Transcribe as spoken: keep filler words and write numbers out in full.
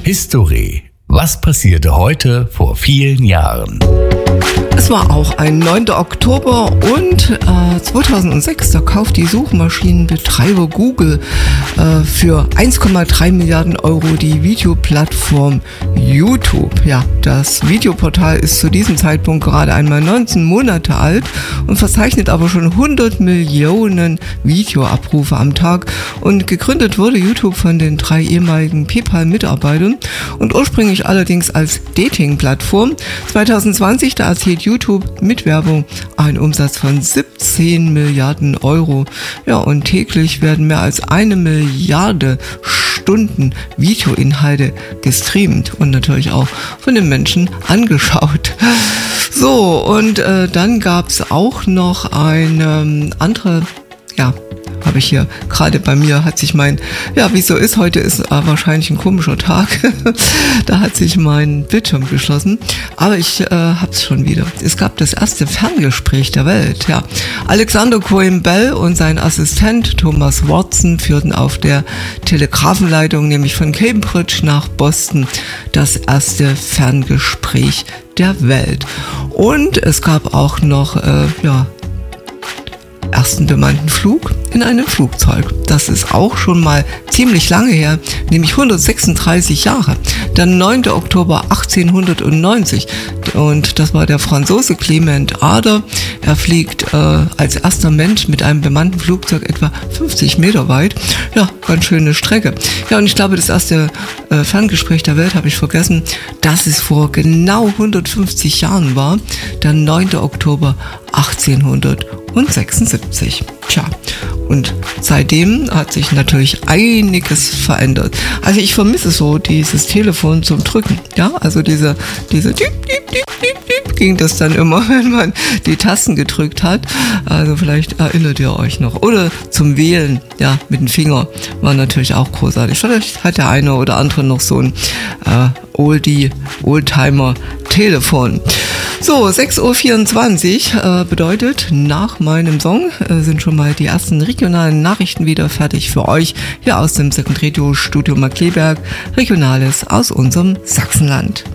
History. Was passierte heute vor vielen Jahren? Es war auch ein neunter Oktober und äh, zweitausendsechs, da kauft die Suchmaschinenbetreiber Google äh, für eins Komma drei Milliarden Euro die Videoplattform YouTube. Ja, das Videoportal ist zu diesem Zeitpunkt gerade einmal neunzehn Monate alt und verzeichnet aber schon hundert Millionen Videoabrufe am Tag. Und gegründet wurde YouTube von den drei ehemaligen PayPal-Mitarbeitern und ursprünglich allerdings als Dating-Plattform. zweitausendzwanzig, da erzielt YouTube mit Werbung einen Umsatz von siebzehn Milliarden Euro. Ja, und täglich werden mehr als eine Milliarde Stunden Videoinhalte gestreamt und natürlich auch von den Menschen angeschaut. So, und äh, dann gab es auch noch eine ähm, andere, ja, habe ich hier gerade bei mir, hat sich mein, ja, wie es so ist, heute ist äh, wahrscheinlich ein komischer Tag, da hat sich mein Bildschirm geschlossen, aber ich äh, hab's schon wieder. Es gab das erste Ferngespräch der Welt, ja. Alexander Graham Bell und sein Assistent Thomas Watson führten auf der Telegrafenleitung, nämlich von Cambridge nach Boston, das erste Ferngespräch der Welt. Und es gab auch noch, äh, ja, ersten bemannten Flug in einem Flugzeug. Das ist auch schon mal ziemlich lange her, nämlich hundertsechsunddreißig Jahre. Der neunter Oktober achtzehnhundertneunzig und das war der Franzose Clement Ader. Er fliegt äh, als erster Mensch mit einem bemannten Flugzeug etwa fünfzig Meter weit. Ja, ganz schöne Strecke. Ja, und ich glaube, das erste äh, Ferngespräch der Welt habe ich vergessen, dass es vor genau hundertfünfzig Jahren war, der neunter Oktober achtzehnhundertsechsundsiebzig. Tja, und seitdem hat sich natürlich einiges verändert. Also ich vermisse so dieses Telefon zum Drücken. Ja, also diese, diese Diep, Diep, Diep, Diep, Diep ging das dann immer, wenn man die Tasten gedrückt hat. Also vielleicht erinnert ihr euch noch. Oder zum Wählen, ja, mit dem Finger war natürlich auch großartig. Vielleicht hat der eine oder andere noch so ein äh, Oldie, Oldtimer-Telefon. So, sechs Uhr vierundzwanzig äh, bedeutet, nach meinem Song äh, sind schon mal die ersten regionalen Nachrichten wieder fertig für euch hier aus dem Second Radio Studio Markkleeberg, Regionales aus unserem Sachsenland.